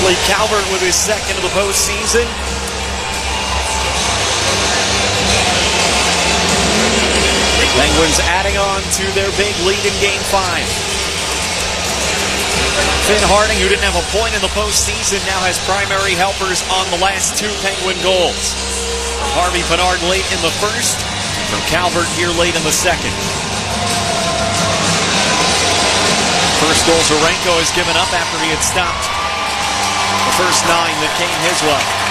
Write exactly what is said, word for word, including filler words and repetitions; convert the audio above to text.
Blake Calvert with his second of the postseason. Penguins adding on to their big lead in Game five. Finn Harding, who didn't have a point in the postseason, now has primary helpers on the last two Penguin goals. From Harvey Pinard late in the first, from Calvert here late in the second. First goal, Zarenko has given up after he had stopped the first nine that came his way.